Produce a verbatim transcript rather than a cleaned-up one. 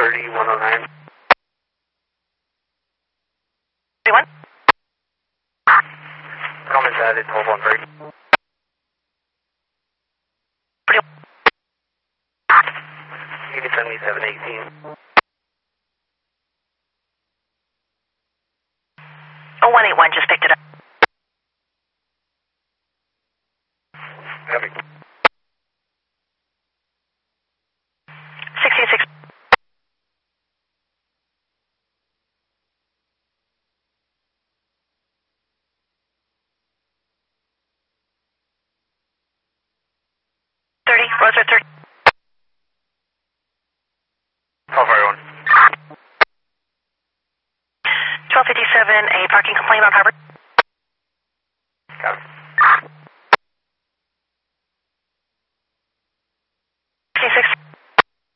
thirty, one oh nine. thirty-one? Comments added, twelve one thirty. Unit seventy-seven eighteen. Oh, one eight one, just picked it up. Copy. sixteen six. thirty, Rosa thirty. twelve everyone. twelve fifty-seven, a parking complaint on Harvard.